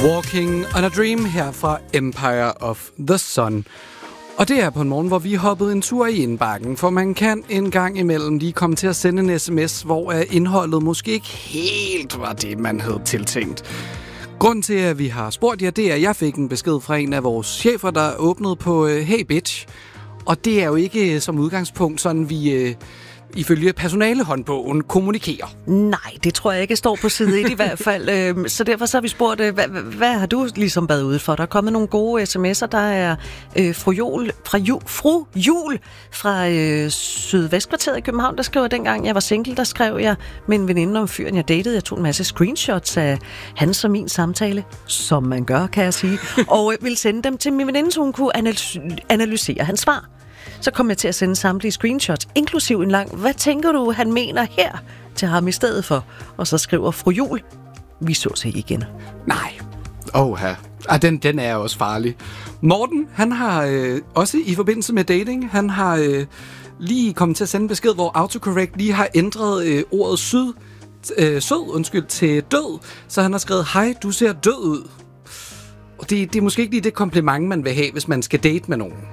Walking on a Dream her fra Empire of the Sun. Og det er på en morgen, hvor vi hoppede en tur i indbakken, for man kan en gang imellem lige komme til at sende en sms, hvor indholdet måske ikke helt var det, man havde tiltænkt. Grunden til, at vi har spurgt jer, det er, at jeg fik en besked fra en af vores chefer, der åbnede på Hey Bitch. Og det er jo ikke som udgangspunkt sådan, vi ifølge personalehåndbogen kommunikerer. Nej, det tror jeg ikke står på side 1 i hvert fald. Så derfor så har vi spurgt, hvad har du ligesom været ude for? Der er kommet nogle gode sms'er. Der er fru Jul fra Sydvestkvarteret i København, der skriver, dengang jeg var single, der skrev jeg med en veninde om fyren, jeg datede. Jeg tog en masse screenshots af hans og min samtale, som man gør, kan jeg sige, og ville sende dem til min veninde, så hun kunne analysere hans svar. Så kom jeg til at sende samtlige screenshots, inklusiv en lang, hvad tænker du, han mener her, til ham i stedet for? Og så skriver fru Jul, vi så sig igen. Nej. Den er også farlig. Morten, han har også i forbindelse med dating, han har lige kommet til at sende en besked, hvor autocorrect lige har ændret ordet sød til død. Så han har skrevet, hej, du ser død ud. Og det er måske ikke lige det kompliment, man vil have, hvis man skal date med nogen.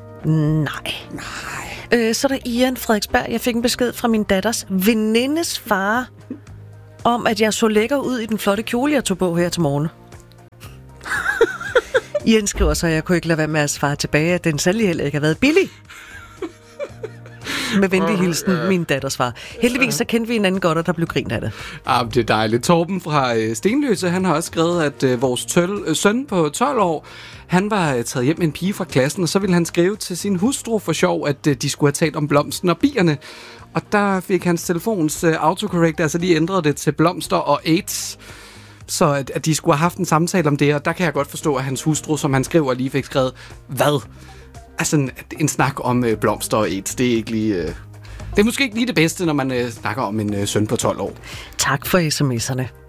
Nej. Så er der Ian Frederiksberg. Jeg fik en besked fra min datters venindes far om, at jeg så lækker ud i den flotte kjole, jeg tog på her til morgen. Ian skriver så, at jeg kunne ikke lade være med at svare tilbage, at den særlig heller ikke har været billig. Med venlig hilsen, min datters far. Heldigvis så kendte vi en anden godt, og der blev grint af det. Det er dejligt. Torben fra Stenløse, han har også skrevet, at vores søn på 12 år, han var taget hjem med en pige fra klassen, og så ville han skrive til sin hustru for sjov, at de skulle have talt om blomsten og bierne. Og der fik hans telefons autocorrect altså lige ændret det til blomster og AIDS. Så at de skulle have haft en samtale om det, og der kan jeg godt forstå, at hans hustru, som han skriver, lige fik skrevet, hvad? Altså en snak om blomster og AIDS, det er ikke lige... Det er måske ikke lige det bedste, når man snakker om en søn på 12 år. Tak for sms'erne.